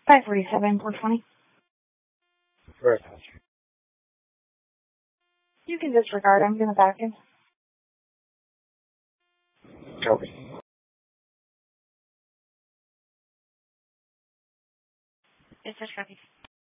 547, 420. Very fast. You can disregard. I'm going to back in. Copy. Dispatch copy.